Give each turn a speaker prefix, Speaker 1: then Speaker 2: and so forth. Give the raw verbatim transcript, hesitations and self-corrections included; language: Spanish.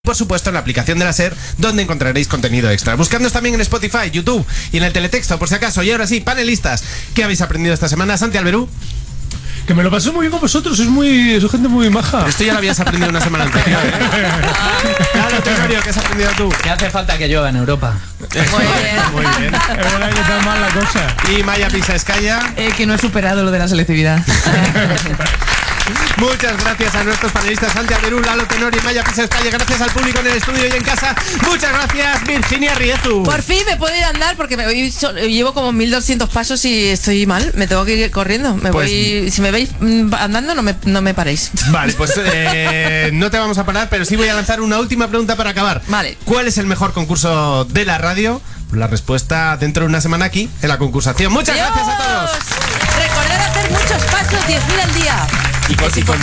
Speaker 1: Por supuesto, en la aplicación de la SER, donde encontraréis contenido extra. Buscadnos también en Spotify, YouTube y en el teletexto, por si acaso. Y ahora sí, panelistas, ¿qué habéis aprendido esta semana? Santi Alberú.
Speaker 2: Que me lo pasé muy bien con vosotros, sois muy, sois gente muy maja.
Speaker 1: Esto ya lo habías aprendido una semana anterior, ¿eh? Claro, Tenorio, ¿qué has aprendido tú?
Speaker 3: Que hace falta que llueva en Europa.
Speaker 4: Muy bien.
Speaker 1: Muy bien.
Speaker 2: Es verdad que está mal la cosa.
Speaker 1: Y Maya Pisa-Escaya.
Speaker 4: Eh, que no he superado lo de la selectividad.
Speaker 1: Muchas gracias a nuestros panelistas Santi Alberú, Lalo Tenorio y Maya Pisa-Escaya. Gracias al público en el estudio y en casa. Muchas gracias, Virginia Riezu.
Speaker 4: Por fin me puedo ir a andar porque me voy, so- llevo como mil doscientos pasos y estoy mal. Me tengo que ir corriendo. Me
Speaker 1: Pues-
Speaker 4: voy, si me veis mm, andando, no me, no me paréis.
Speaker 1: Vale, pues eh, no te vamos a parar, pero sí voy a lanzar una última pregunta para acabar.
Speaker 4: Vale.
Speaker 1: ¿Cuál es el mejor concurso de la radio? La respuesta dentro de una semana aquí, en la concursación. Muchas gracias a todos.
Speaker 4: Recordad hacer muchos pasos, diez mil al día.
Speaker 3: Y con, y con